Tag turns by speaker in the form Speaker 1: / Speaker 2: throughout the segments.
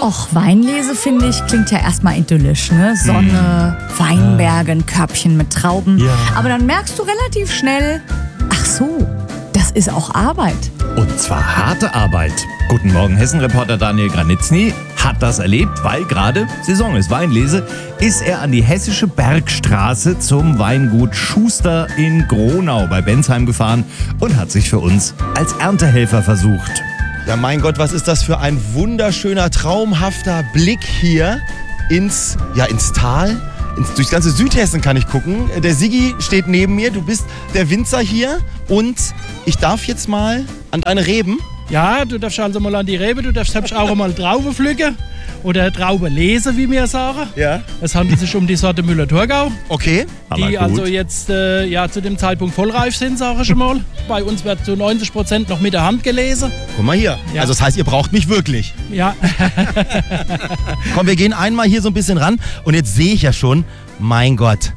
Speaker 1: Och, Weinlese, finde ich, klingt ja erstmal idyllisch, ne? Sonne, Weinberge, ein Körbchen mit Trauben.
Speaker 2: Ja.
Speaker 1: Aber dann merkst du relativ schnell, ach so, das ist auch Arbeit.
Speaker 2: Und zwar harte Arbeit. Guten Morgen, Hessen-Reporter Daniel Granitzny hat das erlebt, weil gerade Saison ist, Weinlese, ist er an die Hessische Bergstraße zum Weingut Schuster in Gronau bei Bensheim gefahren und hat sich für uns als Erntehelfer versucht.
Speaker 3: Ja, mein Gott, was ist das für ein wunderschöner, traumhafter Blick hier ins Tal. Durchs ganze Südhessen kann ich gucken. Der Siggi steht neben mir, du bist der Winzer hier und ich darf jetzt mal an deine Reben.
Speaker 4: Ja, du darfst also mal an die Rebe, du darfst selbst auch mal Trauben pflücken oder Trauben lesen, wie wir sagen.
Speaker 3: Ja.
Speaker 4: Es handelt sich um die Sorte Müller-Thurgau,
Speaker 3: Okay.
Speaker 4: die also jetzt zu dem Zeitpunkt vollreif sind, sage ich schon mal. Bei uns wird zu 90% noch mit der Hand gelesen.
Speaker 3: Guck mal hier.
Speaker 4: Ja.
Speaker 3: Also das heißt, ihr braucht mich wirklich.
Speaker 4: Ja,
Speaker 3: Komm, wir gehen einmal hier so ein bisschen ran und jetzt sehe ich ja schon, mein Gott,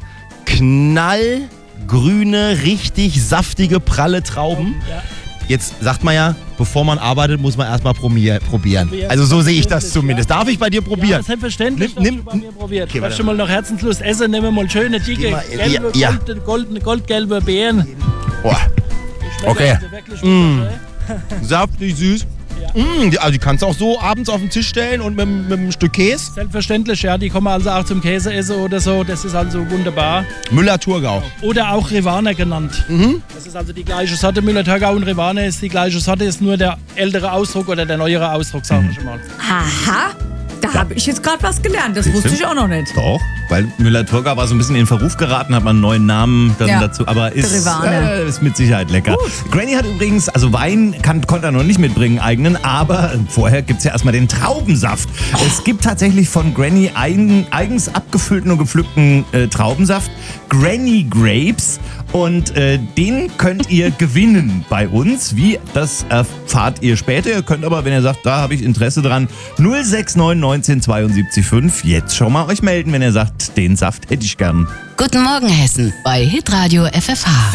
Speaker 3: knallgrüne, richtig saftige, pralle Trauben.
Speaker 4: ja.
Speaker 3: Jetzt sagt man ja, bevor man arbeitet, muss man erstmal probieren. Also so sehe ich das zumindest. Darf ich bei dir
Speaker 4: Ja,
Speaker 3: probieren?
Speaker 4: selbstverständlich, dass du bei mir probiert.
Speaker 3: Okay,
Speaker 4: Okay,
Speaker 3: warte
Speaker 4: schon mal noch Herzenslust essen, nehmen wir mal schöne, dicke,
Speaker 3: Geh mal-
Speaker 4: gelbe,
Speaker 3: ja.
Speaker 4: goldgelbe Beeren.
Speaker 3: Boah,
Speaker 4: Die schmecken
Speaker 3: Okay.
Speaker 4: also wirklich wunderschön.
Speaker 3: saftig, süß. Also die kannst du auch so abends auf den Tisch stellen und mit einem Stück Käse.
Speaker 4: Selbstverständlich, ja, die kommen also auch zum Käse essen oder so, das ist also wunderbar.
Speaker 3: Müller-Thurgau.
Speaker 4: Oder auch Rivaner genannt. Das ist also die gleiche Sorte, Müller-Thurgau und Rivaner ist die gleiche Sorte, ist nur der ältere Ausdruck oder der neuere Ausdruck, sag ich mal.
Speaker 1: Aha, da habe ich jetzt gerade was gelernt. Das wusste ich auch noch nicht.
Speaker 2: Doch, weil Müller-Thurgau war so ein bisschen in Verruf geraten, hat man einen neuen Namen dann
Speaker 1: Ja.
Speaker 2: dazu, aber ist
Speaker 1: Rivaner.
Speaker 2: ist mit Sicherheit lecker. Granny hat übrigens, also Wein konnte er noch nicht mitbringen, eigenen, aber vorher gibt es ja erstmal den Traubensaft. Es gibt tatsächlich von Granny eigens abgefüllten und gepflückten Traubensaft, Granny Grapes, und den könnt ihr gewinnen bei uns. Wie, das erfahrt ihr später. Ihr könnt aber, wenn ihr sagt, da habe ich Interesse dran, 069 19 72 5 jetzt schon mal euch melden, wenn ihr sagt, den Saft hätte ich gern.
Speaker 5: Guten Morgen Hessen bei Hitradio FFH.